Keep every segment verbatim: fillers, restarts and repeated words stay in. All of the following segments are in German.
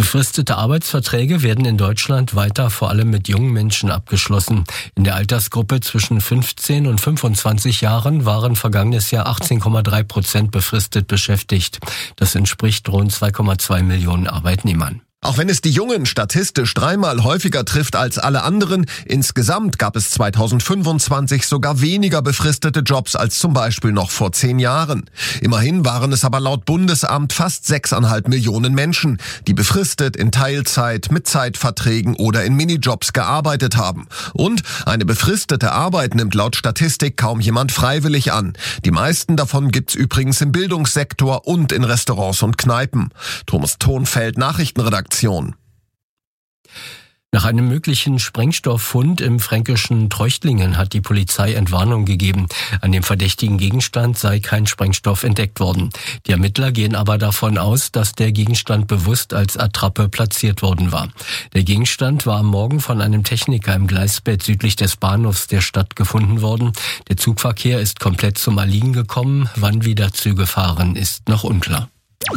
Befristete Arbeitsverträge werden in Deutschland weiter vor allem mit jungen Menschen abgeschlossen. In der Altersgruppe zwischen fünfzehn und fünfundzwanzig Jahren waren vergangenes Jahr achtzehn Komma drei Prozent befristet beschäftigt. Das entspricht rund zwei Komma zwei Millionen Arbeitnehmern. Auch wenn es die Jungen statistisch dreimal häufiger trifft als alle anderen, insgesamt gab es zweitausendfünfundzwanzig sogar weniger befristete Jobs als zum Beispiel noch vor zehn Jahren. Immerhin waren es aber laut Bundesamt fast sechseinhalb Millionen Menschen, die befristet in Teilzeit, mit Zeitverträgen oder in Minijobs gearbeitet haben. Und eine befristete Arbeit nimmt laut Statistik kaum jemand freiwillig an. Die meisten davon gibt's übrigens im Bildungssektor und in Restaurants und Kneipen. Thomas Thonfeld, Nachrichtenredaktion. Nach einem möglichen Sprengstofffund im fränkischen Treuchtlingen hat die Polizei Entwarnung gegeben. An dem verdächtigen Gegenstand sei kein Sprengstoff entdeckt worden. Die Ermittler gehen aber davon aus, dass der Gegenstand bewusst als Attrappe platziert worden war. Der Gegenstand war am Morgen von einem Techniker im Gleisbett südlich des Bahnhofs der Stadt gefunden worden. Der Zugverkehr ist komplett zum Erliegen gekommen. Wann wieder Züge fahren, ist noch unklar.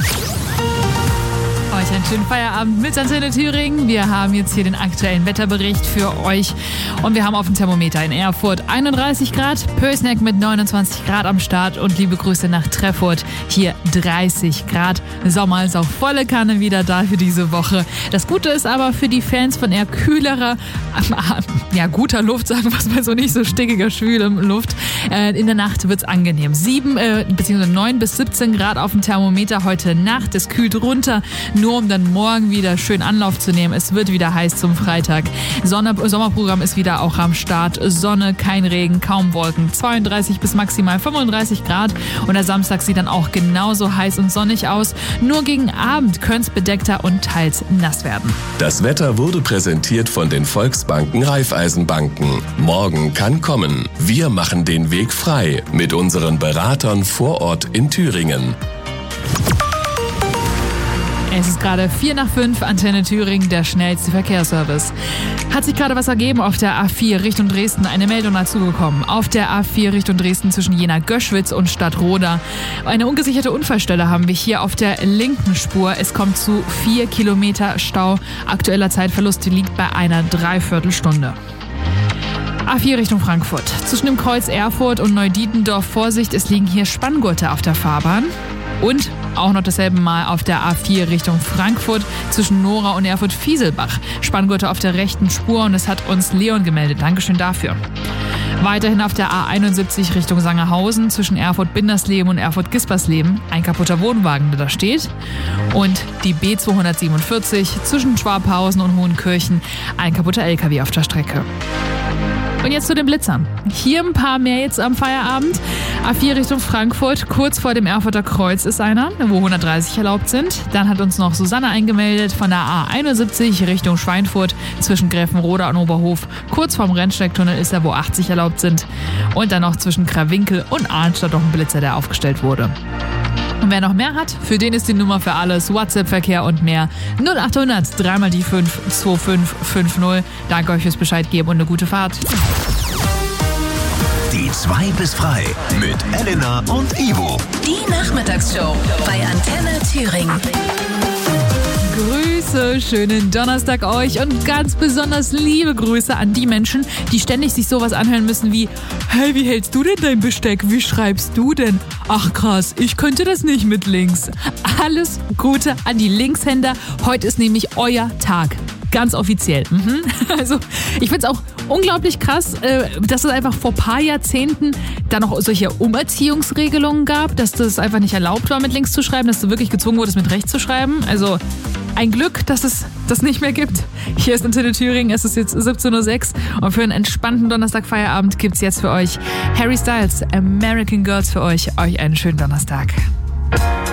Euch einen schönen Feierabend mit Antenne Thüringen. Wir haben jetzt hier den aktuellen Wetterbericht für euch und wir haben auf dem Thermometer in Erfurt einunddreißig Grad, Pößneck mit neunundzwanzig Grad am Start und liebe Grüße nach Treffurt, hier dreißig Grad. Sommer ist auf volle Kanne wieder da für diese Woche. Das Gute ist aber für die Fans von eher kühlerer, ja guter Luft, sagen wir es mal so, nicht so stickiger, schwüler Luft. In der Nacht wird's angenehm. sieben äh, bzw. neun bis siebzehn Grad auf dem Thermometer heute Nacht. Es kühlt runter. Nur um dann morgen wieder schön Anlauf zu nehmen. Es wird wieder heiß zum Freitag. Sonne, Sommerprogramm ist wieder auch am Start. Sonne, kein Regen, kaum Wolken. zweiunddreißig bis maximal fünfunddreißig Grad. Und der Samstag sieht dann auch genauso heiß und sonnig aus. Nur gegen Abend könnte es bedeckter und teils nass werden. Das Wetter wurde präsentiert von den Volksbanken Raiffeisenbanken. Morgen kann kommen. Wir machen den Weg frei mit unseren Beratern vor Ort in Thüringen. Es ist gerade vier nach fünf, Antenne Thüringen, der schnellste Verkehrsservice. Hat sich gerade was ergeben auf der A vier Richtung Dresden, eine Meldung dazu gekommen. Auf der A vier Richtung Dresden zwischen Jena-Göschwitz und Stadtroda. Eine ungesicherte Unfallstelle haben wir hier auf der linken Spur. Es kommt zu vier Kilometer Stau. Aktueller Zeitverlust liegt bei einer Dreiviertelstunde. A vier Richtung Frankfurt. Zwischen dem Kreuz Erfurt und Neudietendorf Vorsicht, es liegen hier Spanngurte auf der Fahrbahn. Und auch noch dasselbe Mal auf der A vier Richtung Frankfurt zwischen Nora und Erfurt-Fieselbach. Spanngurte auf der rechten Spur und es hat uns Leon gemeldet. Dankeschön dafür. Weiterhin auf der A einundsiebzig Richtung Sangerhausen zwischen Erfurt-Bindersleben und Erfurt-Gispersleben. Ein kaputter Wohnwagen, der da steht. Und die B zweihundertsiebenundvierzig zwischen Schwabhausen und Hohenkirchen. Ein kaputter L K W auf der Strecke. Und jetzt zu den Blitzern. Hier ein paar mehr jetzt am Feierabend. A vier Richtung Frankfurt, kurz vor dem Erfurter Kreuz ist einer, wo hundertdreißig erlaubt sind. Dann hat uns noch Susanne eingemeldet von der A einundsiebzig Richtung Schweinfurt zwischen Gräfenroda und Oberhof. Kurz vorm Rennsteigtunnel ist er, wo achtzig erlaubt sind. Und dann noch zwischen Krawinkel und Arnstadt noch ein Blitzer, der aufgestellt wurde. Und wer noch mehr hat, für den ist die Nummer für alles, WhatsApp-Verkehr und mehr. null achthundert, dreimal die fünf, zwei fünf fünf null. Danke euch fürs Bescheid geben und eine gute Fahrt. Die zwei bis frei mit Elena und Ivo. Die Nachmittagsshow bei Antenne Thüringen. Grüße, schönen Donnerstag euch und ganz besonders liebe Grüße an die Menschen, die ständig sich sowas anhören müssen wie: Hey, wie hältst du denn dein Besteck? Wie schreibst du denn? Ach krass, ich könnte das nicht mit links. Alles Gute an die Linkshänder. Heute ist nämlich euer Tag. Ganz offiziell. Mhm. Also ich finde es auch unglaublich krass, dass es einfach vor ein paar Jahrzehnten da noch solche Umerziehungsregelungen gab, dass das einfach nicht erlaubt war, mit links zu schreiben, dass du wirklich gezwungen wurdest, mit rechts zu schreiben. Also ein Glück, dass es das nicht mehr gibt. Hier ist Antenne Thüringen, es ist jetzt siebzehn Uhr sechs und für einen entspannten Donnerstag-Feierabend gibt es jetzt für euch Harry Styles, American Girls für euch. Euch einen schönen Donnerstag.